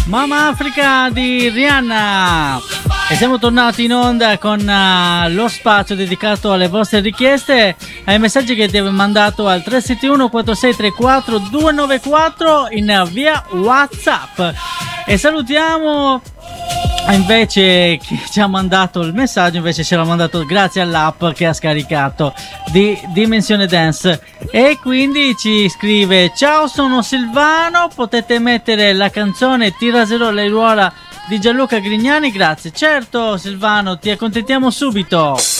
Mama Africa di Rihanna. E siamo tornati in onda con lo spazio dedicato alle vostre richieste, ai messaggi che avete mandato al 371 4634 294 in via WhatsApp. E salutiamo invece chi ci ha mandato il messaggio, invece ce l'ha mandato grazie all'app che ha scaricato di Dimensione Dance, e quindi ci scrive: ciao, sono Silvano, potete mettere la canzone Tiraserò le ruola di Gianluca Grignani, grazie. Certo Silvano, ti accontentiamo subito.